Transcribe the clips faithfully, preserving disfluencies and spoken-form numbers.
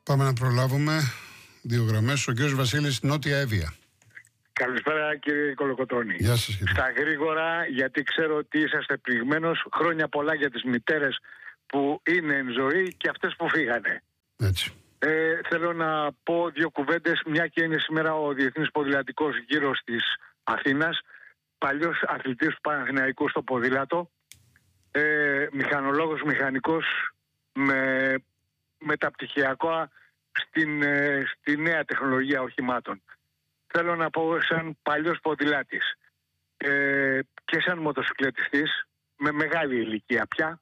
Πάμε να προλάβουμε δύο γραμμές. Ο κύριος Βασίλης, Νότια Εύβοια. Καλησπέρα κύριε Κολοκοτρώνη. Γεια σας κύριε. Στα γρήγορα, γιατί ξέρω ότι είσαστε πληγμένος. Χρόνια πολλά για τις μητέρες που είναι εν ζωή και αυτές που φύγανε. Έτσι. Ε, θέλω να πω δύο κουβέντες, μια και είναι σήμερα ο Διεθνής Ποδηλατικός Γύρος της Αθήνας, παλιός αθλητής του Παναθηναϊκού στο ποδήλατο, ε, μηχανολόγος, μηχανικός με μεταπτυχιακό στην, ε, στη νέα τεχνολογία οχημάτων. Θέλω να πω σαν παλιός ποδηλάτης ε, και σαν μοτοσυκλετιστής με μεγάλη ηλικία πια,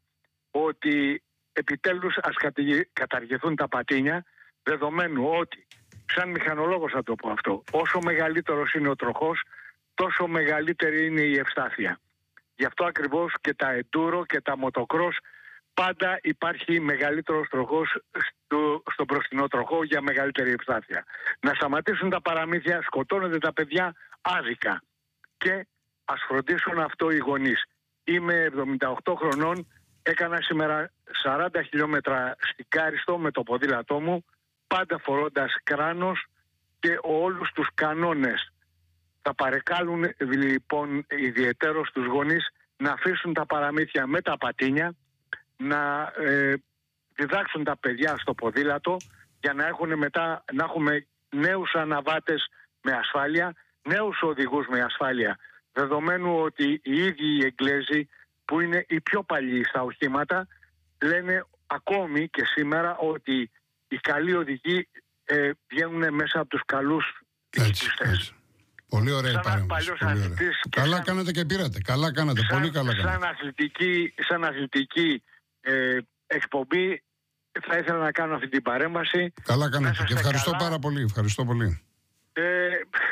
ότι επιτέλους ας καταργηθούν τα πατίνια, δεδομένου ότι σαν μηχανολόγος θα το πω αυτό, όσο μεγαλύτερος είναι ο τροχός, τόσο μεγαλύτερη είναι η ευστάθεια. Γι' αυτό ακριβώς και τα εντούρο και τα μοτοκρός πάντα υπάρχει μεγαλύτερος τροχός στο, στον μπροστινό τροχό για μεγαλύτερη ευστάθεια. Να σταματήσουν τα παραμύθια, σκοτώνονται τα παιδιά άδικα και ας φροντίσουν αυτό οι γονείς. Είμαι εβδομήντα οκτώ χρονών, έκανα σήμερα σαράντα χιλιόμετρα στην Κάριστο με το ποδήλατό μου, πάντα φορώντας κράνος και όλους τους κανόνες. Θα παρεκάλουν λοιπόν ιδιαιτέρως τους γονείς να αφήσουν τα παραμύθια με τα πατίνια, να ε, διδάξουν τα παιδιά στο ποδήλατο για να, έχουν μετά, να έχουμε νέους αναβάτες με ασφάλεια, νέους οδηγούς με ασφάλεια, δεδομένου ότι οι ίδιοι οι Εγγλέζοι που είναι οι πιο παλιοί στα οχήματα λένε ακόμη και σήμερα ότι οι καλοί οδηγοί ε, βγαίνουν μέσα από τους καλούς πιστές. Πολύ ωραία η παρέμβαση. Καλά σαν... κάνατε και πήρατε. Καλά κάνατε. Σαν, πολύ καλά κάνατε. Σαν αθλητική, σαν αθλητική ε, εκπομπή θα ήθελα να κάνω αυτή την παρέμβαση. Καλά κάνατε και ευχαριστώ καλά. πάρα πολύ. Ευχαριστώ πολύ. Ε,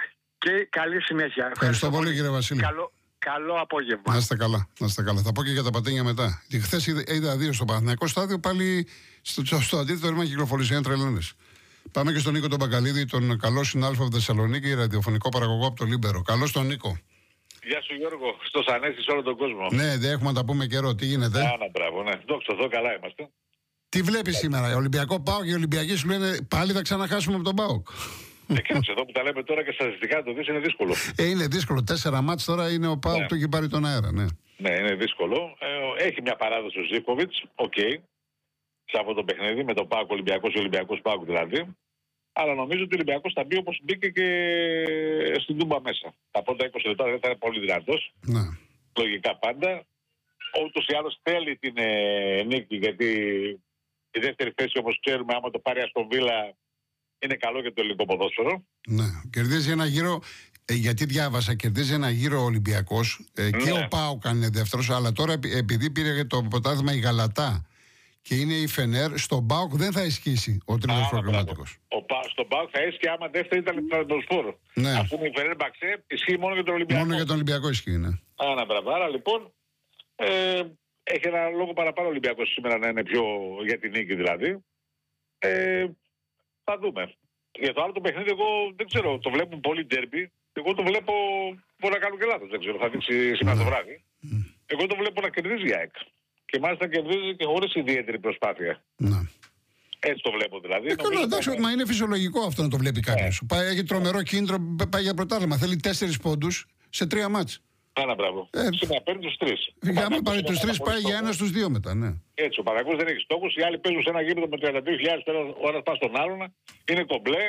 και καλή συνέχεια. Ευχαριστώ, ευχαριστώ πολύ, πολύ κύριε Βασίλη. Καλό, καλό απόγευμα. Να είστε καλά. Να είστε καλά. Θα πω και για τα πατίνια μετά. Χθες είδα, είδα δύο στο Παναθηναϊκό στάδιο, πάλι στο, στο αντίθετο ρήμα κυκλοφορήσει ένα τρελαίνες. Πάμε και στον Νίκο τον Μπακαλίδη, τον καλό συνάδελφο από τη Θεσσαλονίκη, ραδιοφωνικό παραγωγό από το Λίμπερο. Καλώς τον Νίκο. Γεια σου Γιώργο, στο Σανέσι, σε όλο τον κόσμο. Ναι, δεν έχουμε να τα πούμε καιρό. Τι γίνεται? Άνα, μπράβο, ναι. Δόξα τω Θεώ, καλά είμαστε. Τι βλέπεις σήμερα, Ολυμπιακό ΠΑΟΚ, οι Ολυμπιακοί σου λένε πάλι θα ξαναχάσουμε από τον ΠΑΟΚ. Ε, κοίταξε, εδώ που τα λέμε τώρα και στατιστικά το δεις είναι δύσκολο. Ε, είναι δύσκολο. Τέσσερα μάτς τώρα είναι ο ΠΑΟΚ, ναι. Το έχει πάρει τον αέρα, ναι. Ναι, είναι δύσκολο. Ε, έχει μια παράδοση ο Ζίβκοβιτς, οκ. Okay, σε αυτό το παιχνίδι με τον ΠΑΟΚ Ολυμπιακός ή Ολυμπιακός ΠΑΟΚ δηλαδή. Αλλά νομίζω ότι ο Ολυμπιακός θα μπει όπως μπήκε και στην Τούμπα μέσα. Τα πρώτα είκοσι λεπτά δεν θα είναι πολύ δυνατός. Ναι. Λογικά πάντα. Ούτως ή άλλως θέλει την ε, νίκη, γιατί η δεύτερη θέση, όπως ξέρουμε, άμα το πάρει Αστον Βίλα, είναι καλό για το ελληνικό ποδόσφαιρο. Ναι. Κερδίζει ένα γύρο, ε, γιατί διάβασα, κερδίζει ένα γύρο ο Ολυμπιακός ε, και ναι. Ο ΠΑΟΚ είναι δεύτερος, αλλά τώρα επειδή πήρε το πρωτάθλημα η Γαλατά και είναι η Φενέρ, στον ΠΑΟΚ δεν θα ισχύσει ο τρίτος προκριματικός. Στον ΠΑΟΚ θα ίσχυε άμα δεύτερη ήταν την Τρabzonspor. Ναι. Αφού η Φενέρ Μπαξέ ισχύει μόνο για τον Ολυμπιακό. Μόνο για τον Ολυμπιακό ισχύει, ναι. Άνα, μπράβο. Άρα λοιπόν ε, έχει ένα λόγο παραπάνω ο Ολυμπιακός σήμερα να είναι πιο για την νίκη δηλαδή. Ε, θα δούμε. Για το άλλο το παιχνίδι, εγώ δεν ξέρω, το βλέπουν πολύ ντέρμπι. Εγώ το βλέπω, μπορώ να κάνω και λάθος, δεν ξέρω, θα δείξει σήμερα το βράδυ. Mm. Εγώ το βλέπω να κερδίζει η ΑΕΚ. Και μάλιστα κερδίζει και χωρίς ιδιαίτερη προσπάθεια. Ναι. Έτσι το βλέπω δηλαδή. Ε, καλά, εντάξει, μα είναι φυσιολογικό αυτό να το βλέπει κάποιος. Yeah. Πάει, έχει τρομερό κίνητρο, πάει για πρωτάθλημα. Θέλει τέσσερις πόντους σε τρία μάτς. Άνα, μπράβο. Ε, σήμερα παίρνει τους τρεις. Άμα πάρει τους τρεις, πάει για ένα στους δύο μετά, ναι. Έτσι, ο Παναθηναϊκός δεν έχει στόχους. Οι άλλοι παίζουν σε ένα γήπεδο με τριάντα δύο χιλιάδες, ο ένας πας στον άλλον. Είναι κομπλέ.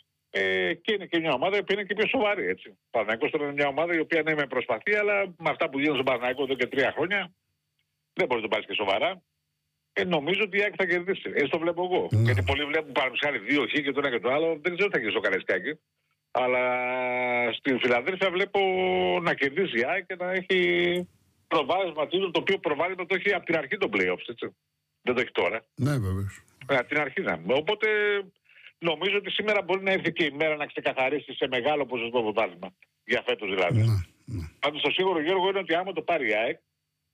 Ε, και είναι και μια ομάδα που είναι και πιο σοβαρή. Έτσι. Ο Παναθηναϊκός τώρα είναι μια ομάδα η οποία ναι, με προσπαθεί, αλλά με αυτά που γίνονται στον Παναθηναϊκό εδώ και τρία χρόνια δεν μπορεί να το πάρει και σοβαρά. Ε, νομίζω ότι η ΑΕΚ θα κερδίσει. Έτσι το βλέπω εγώ. Mm. Γιατί πολλοί βλέπουν παραδείγματος δύο χ και το ένα και το άλλο. Δεν ξέρω τι θα γίνει στο Καραϊσκάκι. Αλλά στην Φιλαδέλφια βλέπω να κερδίσει η ΑΕΚ και να έχει προβάδισμα τίτλου, το οποίο προβάδισμα το έχει από την αρχή των playoffs. Έτσι. Δεν το έχει τώρα. Ναι, βέβαια. Από την αρχή να. Οπότε νομίζω ότι σήμερα μπορεί να έρθει και η μέρα να ξεκαθαρίσει σε μεγάλο ποσοστό πρωτάθλημα. Για φέτος δηλαδή. Ναι, ναι. Πάντως το σίγουρο, Γιώργο, είναι ότι άμα το πάρει η ΑΕΚ,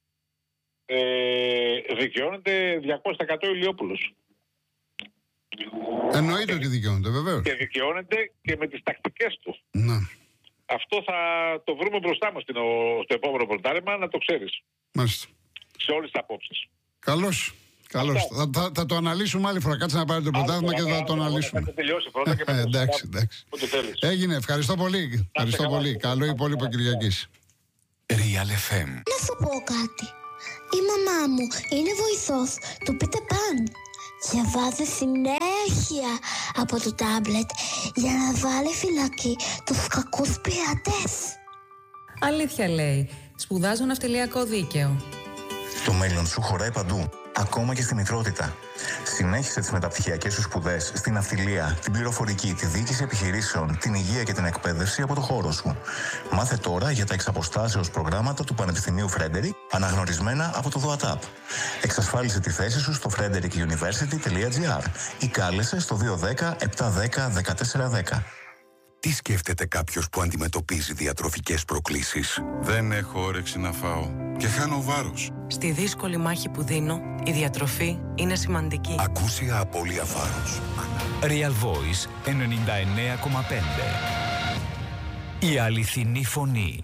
Ε, δικαιώνεται διακόσια τοις εκατό Ηλιόπουλος. Εννοείται ότι δικαιώνεται, βεβαίως. Και δικαιώνεται και με τις τακτικές του. Να. Αυτό θα το βρούμε μπροστά μας στο επόμενο πρωτάθλημα, να το ξέρεις. Μάλιστα. Σε όλες τις απόψεις. Καλώς. Καλώς. Θα, θα, θα το αναλύσουμε άλλη φορά. Κάτσε να πάρει το πρωτάθλημα και θα το αναλύσουμε. Θα τελειώσει πρώτα και μετά. Εντάξει, εντάξει. Έγινε. Ευχαριστώ πολύ. Ευχαριστώ πολύ. Καλό υπόλοιπο Κυριακής. Real εφ εμ. Να σου πω κάτι. Η μαμά μου είναι βοηθός του Peter Pan και βάζει συνέχεια από το τάμπλετ για να βάλει φυλακή τους κακούς πειρατές. Αλήθεια λέει. Σπουδάζω ναυτιλιακό δίκαιο. Το μέλλον σου χωράει παντού, ακόμα και στη μητρότητα. Συνέχισε τις μεταπτυχιακές σου σπουδές στην ναυτιλία, την πληροφορική, τη διοίκηση επιχειρήσεων, την υγεία και την εκπαίδευση από το χώρο σου. Μάθε τώρα για τα εξαποστάσεως προγράμματα του Πανεπιστημίου Frederick, αναγνωρισμένα από το ΔΟΑΤΑΠ. Εξασφάλισε τη θέση σου στο frederick university τελεία gr ή κάλεσε στο δύο ένα μηδέν επτά ένα μηδέν δεκατέσσερα δέκα. Τι σκέφτεται κάποιος που αντιμετωπίζει διατροφικές προκλήσεις? Δεν έχω όρεξη να φάω και χάνω βάρος. Στη δύσκολη μάχη που δίνω, η διατροφή είναι σημαντική. Ακούσια απώλεια βάρους. Real Voice ενενήντα εννέα κόμμα πέντε. Η αληθινή φωνή.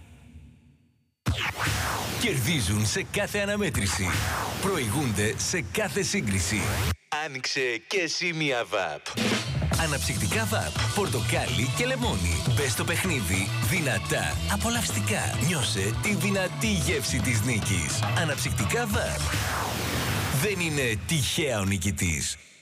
Κερδίζουν σε κάθε αναμέτρηση. Προηγούνται σε κάθε σύγκριση. Άνοιξε και εσύ μια βαπ. Αναψυκτικά βαπ, πορτοκάλι και λεμόνι. Μπες στο παιχνίδι δυνατά, απολαυστικά. Νιώσε τη δυνατή γεύση της νίκης. Αναψυκτικά βαπ. Δεν είναι τυχαία ο νικητής.